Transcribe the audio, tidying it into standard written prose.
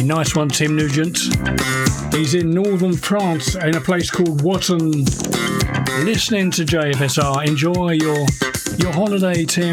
Nice one, Tim Nugent. He's in northern France in a place called Watton, listening to JFSR. Enjoy your holiday, Tim.